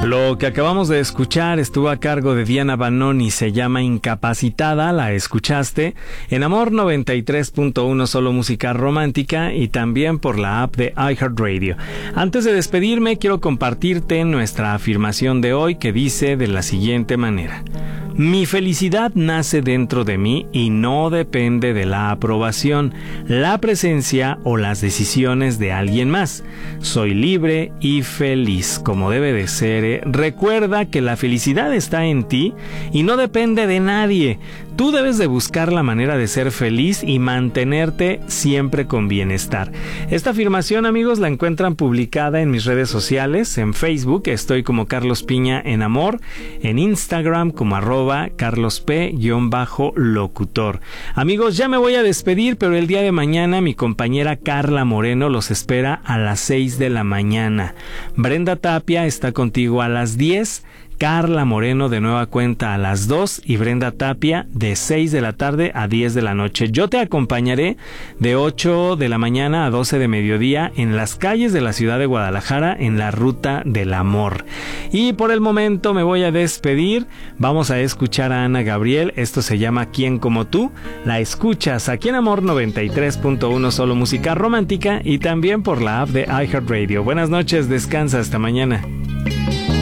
Lo que acabamos de escuchar estuvo a cargo de Diana Banoni, se llama Incapacitada, la escuchaste en Amor 93.1, solo música romántica, y también por la app de iHeartRadio. Antes de despedirme, quiero compartirte nuestra afirmación de hoy, que dice de la siguiente manera: mi felicidad nace dentro de mí y no depende de la aprobación, la presencia o las decisiones de alguien más. Soy libre y feliz, como debe de ser. Recuerda que la felicidad está en ti y no depende de nadie. Tú debes de buscar la manera de ser feliz y mantenerte siempre con bienestar. Esta afirmación, amigos, la encuentran publicada en mis redes sociales. En Facebook estoy como Carlos Piña en Amor, en Instagram como @carlosp_locutor. Amigos, ya me voy a despedir, pero el día de mañana mi compañera Carla Moreno los espera a las 6 de la mañana. Brenda Tapia está contigo a las 10, Carla Moreno de nueva cuenta a las 2 y Brenda Tapia de 6 de la tarde a 10 de la noche. Yo te acompañaré de 8 de la mañana a 12 de mediodía en las calles de la ciudad de Guadalajara en la Ruta del Amor. Y por el momento me voy a despedir. Vamos a escuchar a Ana Gabriel. Esto se llama ¿Quién como tú? La escuchas aquí en Amor 93.1, solo música romántica, y también por la app de iHeartRadio. Buenas noches, descansa, hasta mañana.